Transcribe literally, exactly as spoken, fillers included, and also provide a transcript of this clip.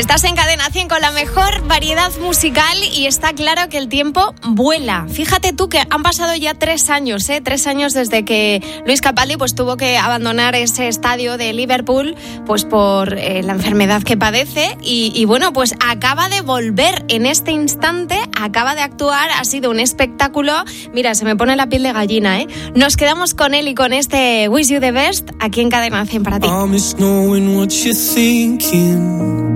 Estás en Cadena cien con la mejor variedad musical y está claro que el tiempo vuela. Fíjate tú que han pasado ya tres años, ¿eh? Tres años desde que Luis Capaldi pues tuvo que abandonar ese estadio de Liverpool pues por eh, la enfermedad que padece y, y bueno, pues acaba de volver en este instante, acaba de actuar, ha sido un espectáculo. Mira, se me pone la piel de gallina, ¿eh? Nos quedamos con él y con este Wish You the Best aquí en Cadena cien para ti. I miss knowing what you're thinking.